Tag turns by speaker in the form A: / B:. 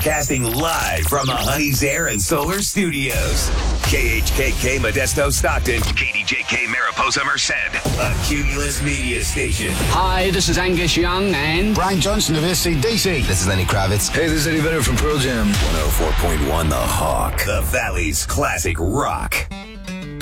A: Broadcasting live from the Honey's Air and Solar Studios. KHKK Modesto Stockton, KDJK Mariposa Merced, a Cumulus Media Station.
B: Hi, this is Angus Young and
C: Brian Johnson of AC/DC.
D: This is Lenny Kravitz.
E: Hey, this is Eddie Vedder from Pearl Jam.
A: 104.1 The Hawk, the Valley's classic rock.